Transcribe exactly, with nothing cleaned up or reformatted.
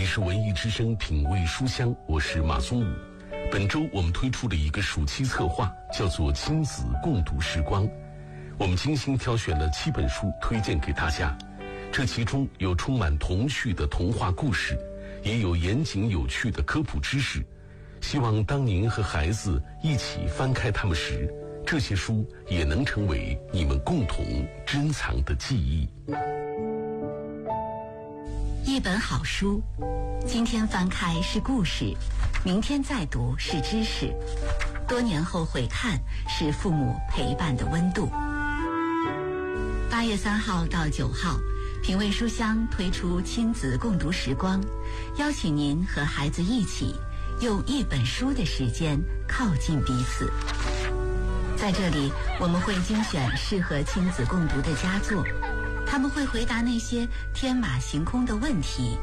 是文艺之声品味书香，我是马松武。本周我们推出了一个暑期策划，叫做亲子共读时光。我们精心挑选了七本书推荐给大家，这其中有充满童趣的童话故事，也有严谨有趣的科普知识。希望当您和孩子一起翻开它们时，这些书也能成为你们共同珍藏的记忆。 一本好书，今天翻开是故事，明天再读是知识，多年后回看是父母陪伴的温度。八月三号到九号，品味书香推出亲子共读时光，邀请您和孩子一起用一本书的时间靠近彼此。在这里，我们会精选适合亲子共读的佳作，他们会回答那些天马行空的问题，